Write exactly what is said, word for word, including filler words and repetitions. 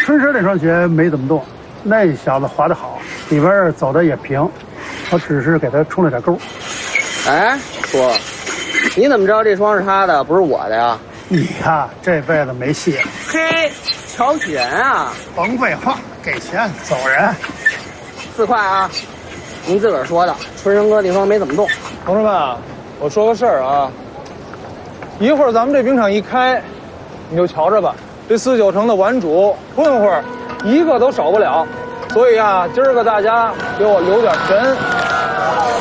春生那双鞋没怎么动，那小子滑得好，里边走的也平，我只是给他冲了点沟。 哎，叔，你怎么知道这双是他的，不是我的呀？ 你呀，这辈子没戏了。 嘿，瞧不起人啊！ 甭废话，给钱走人。 四块啊，您自个儿说的，春生哥那双没怎么动。 同志们啊，我说个事儿啊，一会儿咱们这冰场一开，你就瞧着吧，这四九城的玩主混混一个都少不了，所以啊，今儿个大家给我留点神。